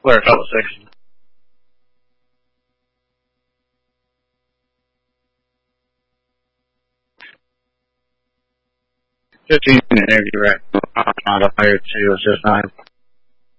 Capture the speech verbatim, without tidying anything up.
Where it felt six. Fifteen interview right. Not a higher two, it's just nine.